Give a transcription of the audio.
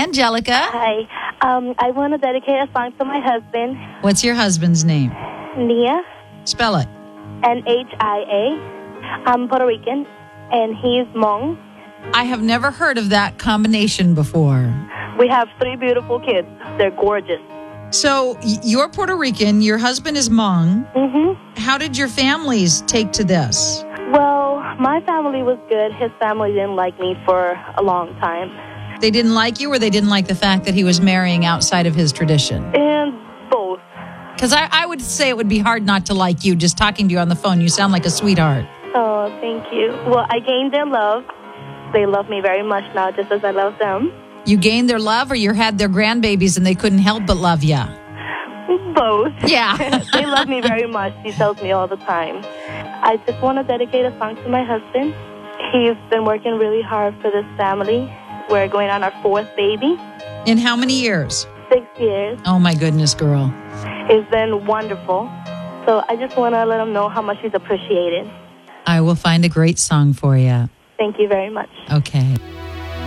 Angelica. Hi. I want to dedicate a song to my husband, What's your husband's name? Nia, Spell it. Nhia. I'm Puerto Rican, and he's Hmong. I have never heard of that combination before. We have 3 beautiful kids. They're gorgeous. So you're Puerto Rican, your husband is Hmong. Mm-hmm. How did your families take to this? Well, my family was good. His family didn't like me for a long time. They didn't like you, or they didn't like the fact that he was marrying outside of his tradition? And both. Because I would say it would be hard not to like you just talking to you on the phone. You sound like a sweetheart. Oh, thank you. Well, I gained their love. They love me very much now, just as I love them. You gained their love, or you had their grandbabies and they couldn't help but love you? Both. Yeah. They love me very much. He tells me all the time. I just want to dedicate a song to my husband. He's been working really hard for this family. We're going on our 4th baby. In how many years? 6 years. Oh, my goodness, girl. It's been wonderful. So I just want to let him know how much he's appreciated. I will find a great song for you. Thank you very much. Okay.